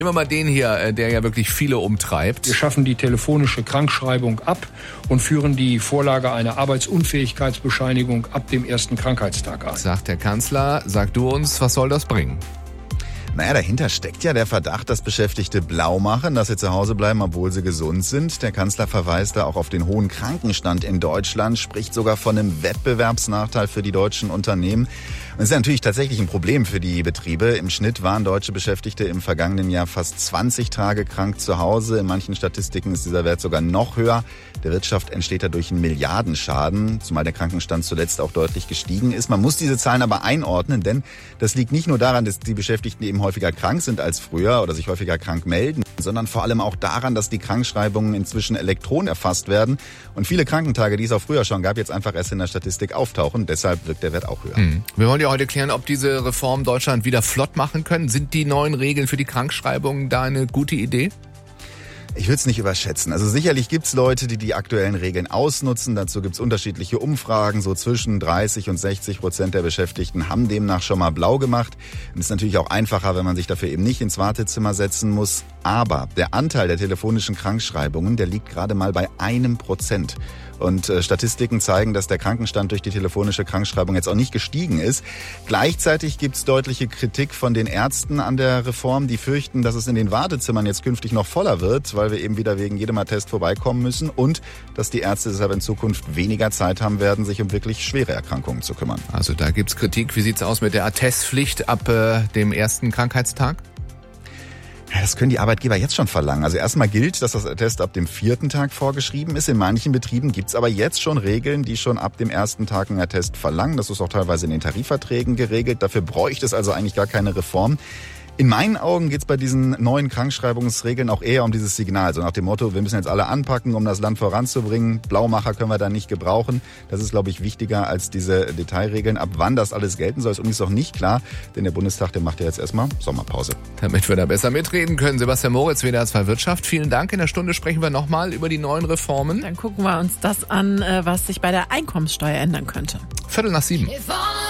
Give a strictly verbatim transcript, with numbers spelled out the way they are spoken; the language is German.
Immer mal den hier, der ja wirklich viele umtreibt. Wir schaffen die telefonische Krankschreibung ab und führen die Vorlage einer Arbeitsunfähigkeitsbescheinigung ab dem ersten Krankheitstag ein. Sagt der Kanzler. Sag du uns, was soll das bringen? Naja, dahinter steckt ja der Verdacht, dass Beschäftigte blau machen, dass sie zu Hause bleiben, obwohl sie gesund sind. Der Kanzler verweist da auch auf den hohen Krankenstand in Deutschland, spricht sogar von einem Wettbewerbsnachteil für die deutschen Unternehmen. Und das ist natürlich tatsächlich ein Problem für die Betriebe. Im Schnitt waren deutsche Beschäftigte im vergangenen Jahr fast zwanzig Tage krank zu Hause. In manchen Statistiken ist dieser Wert sogar noch höher. Der Wirtschaft entsteht dadurch ein Milliardenschaden, zumal der Krankenstand zuletzt auch deutlich gestiegen ist. Man muss diese Zahlen aber einordnen, denn das liegt nicht nur daran, dass die Beschäftigten eben häufiger krank sind als früher oder sich häufiger krank melden, sondern vor allem auch daran, dass die Krankschreibungen inzwischen elektronisch erfasst werden und viele Krankentage, die es auch früher schon gab, jetzt einfach erst in der Statistik auftauchen. Deshalb wirkt der Wert auch höher. Mhm. Wir wollen ja heute klären, ob diese Reformen Deutschland wieder flott machen können. Sind die neuen Regeln für die Krankschreibungen da eine gute Idee? Ich würde es nicht überschätzen. Also sicherlich gibt's Leute, die die aktuellen Regeln ausnutzen. Dazu gibt's unterschiedliche Umfragen. So zwischen dreißig und sechzig Prozent der Beschäftigten haben demnach schon mal blau gemacht. Und es ist natürlich auch einfacher, wenn man sich dafür eben nicht ins Wartezimmer setzen muss. Aber der Anteil der telefonischen Krankschreibungen, der liegt gerade mal bei einem Prozent. Und äh, Statistiken zeigen, dass der Krankenstand durch die telefonische Krankschreibung jetzt auch nicht gestiegen ist. Gleichzeitig gibt's deutliche Kritik von den Ärzten an der Reform. Die fürchten, dass es in den Wartezimmern jetzt künftig noch voller wird, weil wir eben wieder wegen jedem Attest vorbeikommen müssen und dass die Ärzte deshalb in Zukunft weniger Zeit haben werden, sich um wirklich schwere Erkrankungen zu kümmern. Also da gibt's Kritik. Wie sieht's aus mit der Attestpflicht ab äh, dem ersten Krankheitstag? Ja, das können die Arbeitgeber jetzt schon verlangen. Also erstmal gilt, dass das Attest ab dem vierten Tag vorgeschrieben ist. In manchen Betrieben gibt's aber jetzt schon Regeln, die schon ab dem ersten Tag einen Attest verlangen. Das ist auch teilweise in den Tarifverträgen geregelt. Dafür bräuchte es also eigentlich gar keine Reform. In meinen Augen geht's bei diesen neuen Krankschreibungsregeln auch eher um dieses Signal. So nach dem Motto, wir müssen jetzt alle anpacken, um das Land voranzubringen. Blaumacher können wir da nicht gebrauchen. Das ist, glaube ich, wichtiger als diese Detailregeln. Ab wann das alles gelten soll, ist übrigens noch nicht klar. Denn der Bundestag, der macht ja jetzt erstmal Sommerpause. Damit wir da besser mitreden können. Sebastian Moritz, W D R zwei Wirtschaft. Vielen Dank. In der Stunde sprechen wir nochmal über die neuen Reformen. Dann gucken wir uns das an, was sich bei der Einkommenssteuer ändern könnte. Viertel nach sieben.